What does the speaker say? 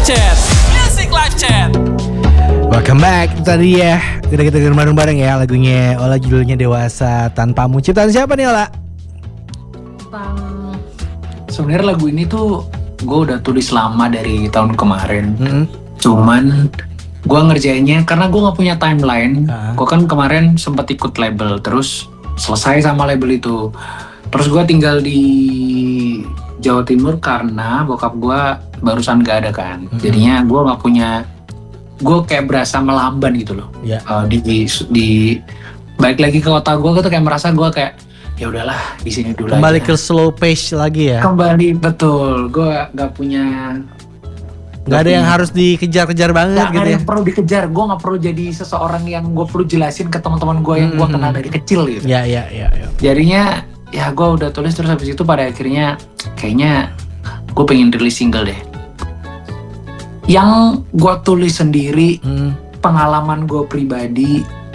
Chat. Music Live Chat. Welcome back. Itu tadi ya, udah kita dengerin bareng-bareng ya lagunya Ola, judulnya Dewasa Tanpamu. Ciptaan siapa nih Ola? Sebenarnya lagu ini tuh gue udah tulis lama dari tahun kemarin. Cuman gue ngerjainnya karena gue nggak punya timeline. Gue kan kemarin sempat ikut label, terus selesai sama label itu. Terus gue tinggal di Jawa Timur karena bokap gue barusan gak ada kan. Jadinya gue nggak punya, gue kayak berasa melamban gitu loh. Ya. Di balik lagi ke kota gue tuh kayak merasa gue kayak ya udahlah di sini dulu. Kembali aja. ke slow pace lagi ya. Kembali, betul. Gue nggak punya. Gak ada yang harus dikejar-kejar banget Gak gitu ada ya. yang perlu dikejar. Gue gak perlu jadi seseorang yang gue perlu jelasin ke teman-teman gue yang gue kenal dari kecil gitu. Ya. Jadinya ya gue udah tulis, terus habis itu pada akhirnya kayaknya gue pengen rilis single deh. Yang gue tulis sendiri, pengalaman gue pribadi,